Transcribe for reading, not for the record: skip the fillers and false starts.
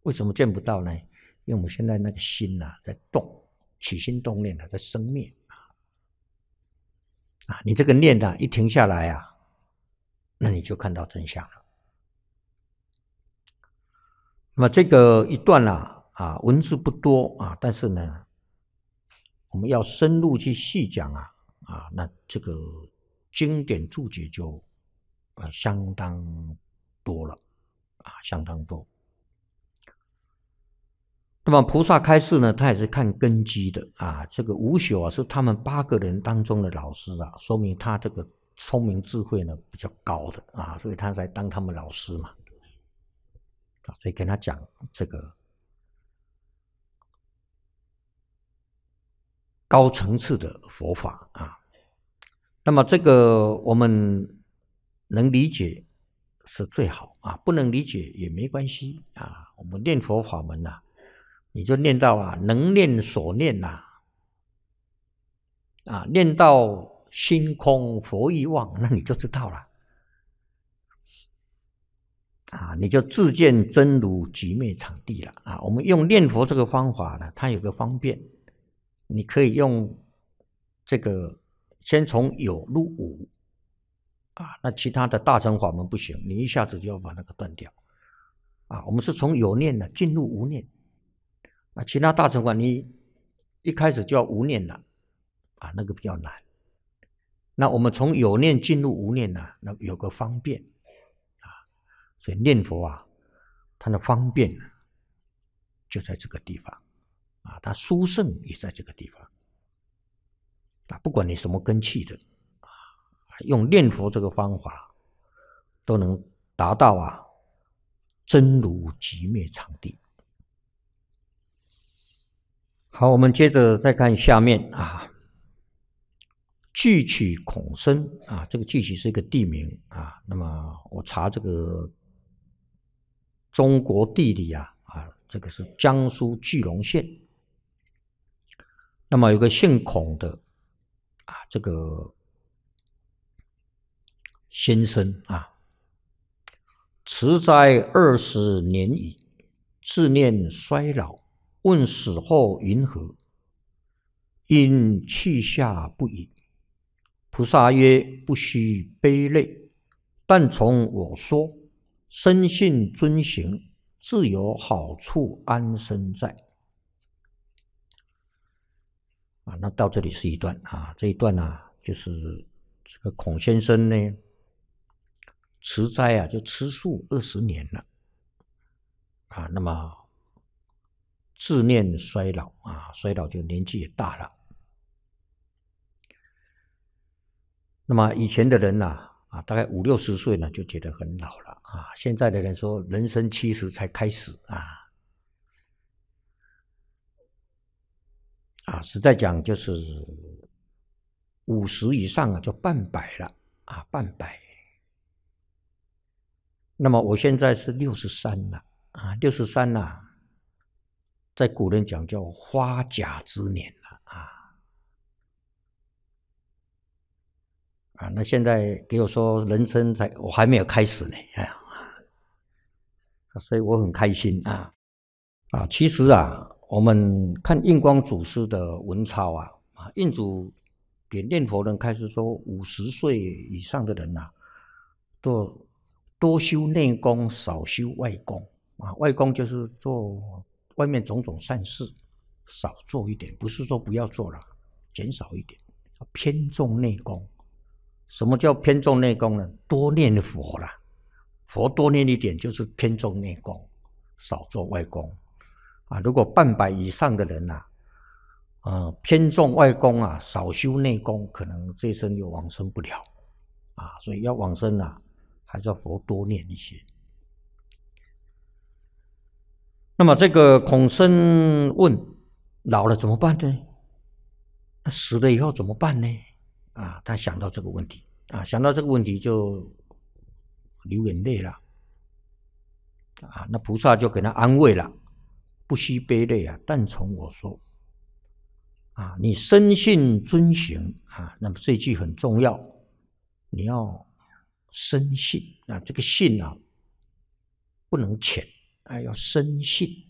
为什么见不到呢？因为我们现在那个心在动，起心动念在生灭你这个念一停下来那你就看到真相了。那么这个一段文字不多但是呢，我们要深入去细讲那这个经典注解就相当多了相当多。那么菩萨开示呢，他也是看根基的这个无朽是他们8个人当中的老师说明他这个聪明智慧呢比较高的所以他才当他们老师嘛所以跟他讲这个高层次的佛法那么这个我们能理解是最好不能理解也没关系我们念佛法门你就念到能念所念念到心空佛意忘，那你就知道了你就自见真如寂灭场地了我们用念佛这个方法呢，它有个方便，你可以用这个先从有入无那其他的大乘法门不行，你一下子就要把那个断掉我们是从有念进入无念其他大乘法你一开始就要无念了那个比较难。那我们从有念进入无念那有个方便所以念佛它的方便就在这个地方它殊胜也在这个地方不管你什么根器的用念佛这个方法都能达到真如寂灭场地。好，我们接着再看下面巨曲孔生这个巨曲是一个地名那么我查这个中国地理这个是江苏句容县，那么有个姓孔的这个先生持斋20年矣，自念衰老，问死后云何？因去下不已。菩萨曰：不须悲泪，但从我说，深信遵行，自有好处安身在。那到这里是一段这一段就是这个孔先生呢持斋就吃素20年了那么自念衰老衰老就年纪也大了。那么以前的人大概50、60岁呢就觉得很老了现在的人说人生70才开始实在讲就是50以上就半百了半百。那么我现在是63了63在古人讲叫花甲之年了那现在给我说人生我还没有开始呢所以我很开心其实我们看印光祖师的文钞印祖给念佛人开始说50岁以上的人多修内功，少修外功外功就是做外面种种善事，少做一点，不是说不要做了，减少一点，偏重内功。什么叫偏重内功呢？多念佛啦，佛多念一点就是偏重内功，少做外功如果半百以上的人偏重外功少修内功，可能这一生又往生不了所以要往生还是要佛多念一些。那么这个孔生问老了怎么办呢？死了以后怎么办呢？他想到这个问题想到这个问题就流眼泪了那菩萨就给他安慰了，不须悲泪但从我说你深信遵行那么这一句很重要，你要深信这个信不能浅要深信